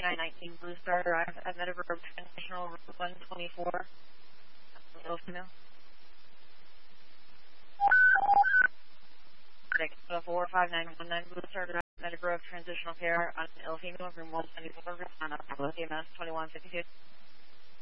2919 Blue Star Drive at Meadowbrook Transitional Route 124. Ilfino. 4519 Blue Star Drive, Meadowbrook Transitional Care on Ilfino, room 124, respond up to EMS 2152.